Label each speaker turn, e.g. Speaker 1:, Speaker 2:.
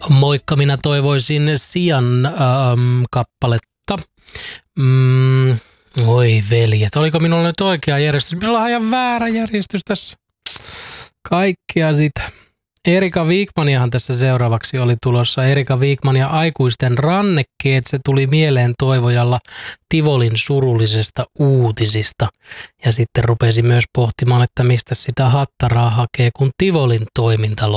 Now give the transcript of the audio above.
Speaker 1: Moikka, minä toivoisin Sian kappaletta. Oi veljet, oliko minulla nyt oikea järjestys? Minulla on ihan väärä järjestys tässä. Kaikkea sitä. Erika Wigmaniahan tässä seuraavaksi oli tulossa. Erika Wigman ja aikuisten rannekkeet. Se tuli mieleen Toivojalla Tivolin surullisesta uutisista. Ja sitten rupesi myös pohtimaan, että mistä sitä hattaraa hakee, kun Tivolin toiminta